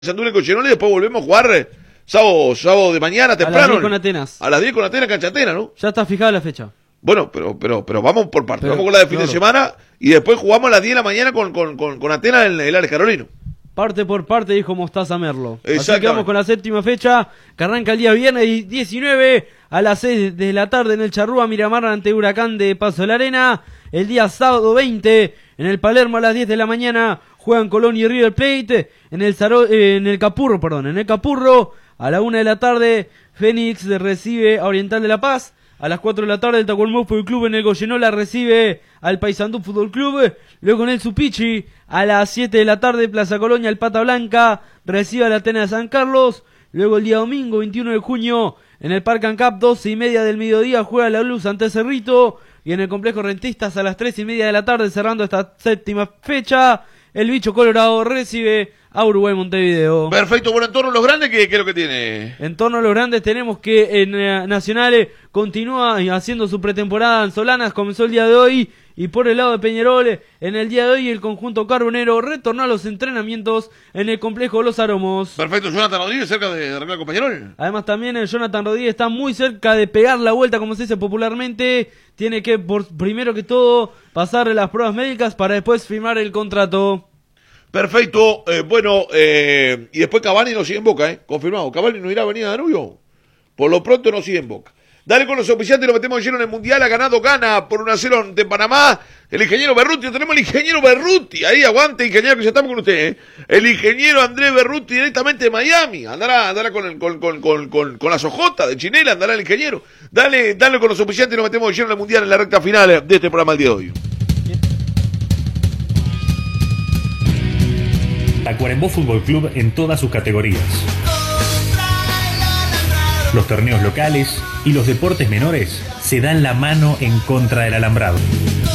Paysandú en Cochenola y después volvemos a jugar sábado de mañana temprano. A las 10 con Atenas. A las 10 con Atenas, cancha Atenas, ¿no? Ya está fijada la fecha. Bueno, pero vamos por partes. Vamos con la de fin de semana y después jugamos a las 10 de la mañana con Atenas en el Ares Carolino. Parte por parte, dijo Mostaza Merlo. Así que vamos con la séptima fecha, que arranca el día viernes 19 a las 6 de la tarde en el Charrúa Miramar ante Huracán de Paso de la Arena. El día sábado 20 en el Palermo a las 10 de la mañana juegan Colón y River Plate. En el Capurro a la 1 de la tarde Fénix recibe a Oriental de La Paz. A las 4 de la tarde el Tacuarembó Fútbol Club en el Goyenola recibe al Paysandú Fútbol Club. Luego en el Supichi a las 7 de la tarde Plaza Colonia el Pata Blanca recibe al Atenas de San Carlos. Luego el día domingo 21 de junio en el Parque Ancap 12:30 del mediodía juega la Luz ante Cerrito. Y en el Complejo Rentistas a las 3:30 de la tarde cerrando esta séptima fecha el Bicho Colorado recibe a Uruguay Montevideo. Perfecto, bueno, en torno a los grandes, ¿qué es lo que tiene? En torno a los grandes tenemos que en Nacional continúa haciendo su pretemporada en Solanas, comenzó el día de hoy, y por el lado de Peñarol, en el día de hoy el conjunto carbonero retornó a los entrenamientos en el complejo Los Aromos. Perfecto, Jonathan Rodríguez cerca de arreglar con Peñarol. Además también el Jonathan Rodríguez está muy cerca de pegar la vuelta, como se dice popularmente, tiene que primero que todo pasar las pruebas médicas para después firmar el contrato. Perfecto, y después Cavani no sigue en Boca, confirmado. Cavani no irá a Avenida Danubio. Por lo pronto no sigue en Boca. Dale con los oficiantes, lo metemos lleno en el Mundial. Ha ganado Ghana por 1-0 ante Panamá. El ingeniero Berruti, tenemos el ingeniero Berruti. Ahí aguante, ingeniero, que ya estamos con usted. El ingeniero Andrés Berruti directamente de Miami. Andará con las ojotas de Chinela, andará el ingeniero. Dale con los oficiantes, lo metemos lleno en el Mundial en la recta final de este programa el día de hoy. Tacuarembó Fútbol Club en todas sus categorías. Los torneos locales y los deportes menores se dan la mano en contra del alambrado.